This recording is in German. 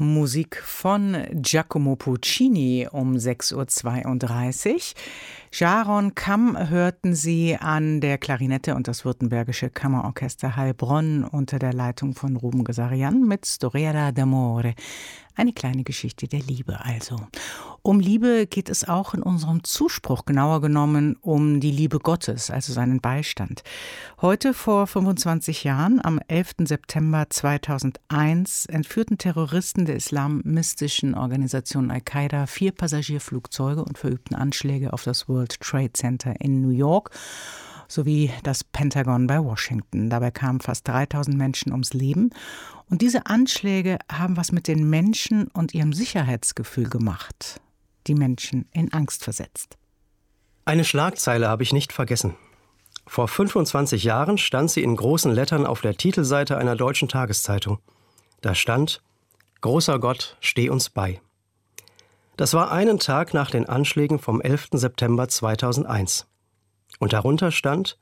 Musik von Giacomo Puccini um 6:32 Uhr. Jaron Kamm hörten Sie an der Klarinette und das Württembergische Kammerorchester Heilbronn unter der Leitung von Ruben Gesarian mit Storiella d'amore. Eine kleine Geschichte der Liebe also. Um Liebe geht es auch in unserem Zuspruch, genauer genommen um die Liebe Gottes, also seinen Beistand. Heute vor 25 Jahren, am 11. September 2001, entführten Terroristen der islamistischen Organisation Al-Qaida 4 Passagierflugzeuge und verübten Anschläge auf das World Trade Center in New York sowie das Pentagon bei Washington. Dabei kamen fast 3000 Menschen ums Leben. Und diese Anschläge haben was mit den Menschen und ihrem Sicherheitsgefühl gemacht. Die Menschen in Angst versetzt. Eine Schlagzeile habe ich nicht vergessen. Vor 25 Jahren stand sie in großen Lettern auf der Titelseite einer deutschen Tageszeitung. Da stand: Großer Gott, steh uns bei. Das war einen Tag nach den Anschlägen vom 11. September 2001. Und darunter stand: